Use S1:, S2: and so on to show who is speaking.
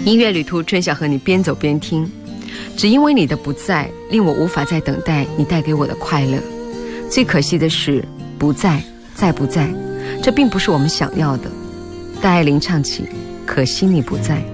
S1: 音乐旅途，春晓和你边走边听。只因为你的不在，令我无法再等待你带给我的快乐。最可惜的是，不在，在不在，这并不是我们想要的。戴爱玲唱起，可惜你不在。